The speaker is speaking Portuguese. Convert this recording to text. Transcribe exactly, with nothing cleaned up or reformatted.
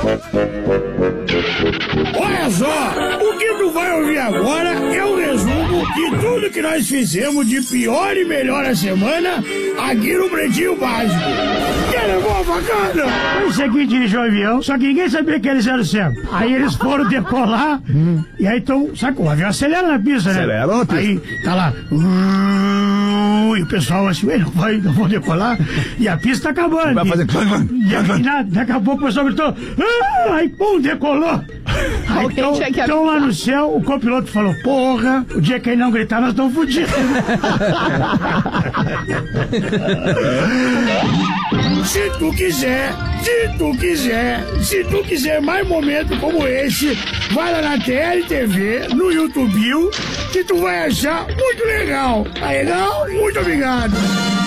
Olha só, o que tu vai ouvir agora é um resumo de tudo que nós fizemos de pior e melhor a semana aqui no Pretinho Básico. Que levou a facada? O seguinte, dirigiu o avião, só que ninguém sabia que eles eram cegos. Aí eles foram decolar, hum. e aí então, sabe, o avião acelera na pista, né? Acelera na pista. Aí tá lá, uh, e o pessoal assim, ué, não vai, não vou decolar, e a pista tá acabando. Vai fazer... E, e, e na, daqui a pouco o pessoal gritou, ah, aí pum, decolou. Aí, então, então lá no céu, o copiloto falou, porra, o dia que ele não gritar, nós estamos fodidos. Se tu quiser, se tu quiser, se tu quiser mais momentos como esse, vai lá na T L T V, no YouTube, que tu vai achar muito legal. Tá legal? Muito obrigado.